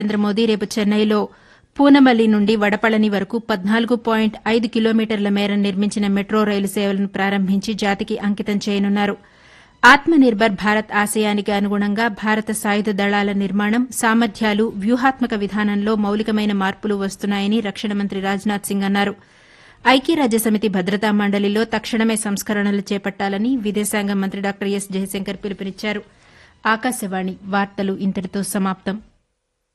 నరేంద్ర మోదీ రేపు చెన్నైలో పూనమల్లి నుండి వడపళని వరకు 14.5 కిలోమీటర్ల మేర నిర్మించిన మెట్రో రైలు సేవలను ప్రారంభించి జాతికి అంకితం చేయనున్నారు. ఆత్మ నిర్బర్ భారత్ ఆశయానికి అనుగుణంగా భారత సాయుధ దళాల నిర్మాణం, సామర్థ్యాలు, వ్యూహాత్మక విధానంలో మౌలికమైన మార్పులు వస్తున్నాయని రక్షణ మంత్రి రాజ్నాథ్ సింగ్ అన్నారు. ఐక్యరాజ్యసమితి భద్రతా మండలిలో తక్షణమే సంస్కరణలు చేపట్టాలని విదేశాంగ మంత్రి డాక్టర్ ఎస్ జయశంకర్ పిలుపునిచ్చారు. ఆకాశవాణి వార్తలు ఇంతటితో సమాప్తం.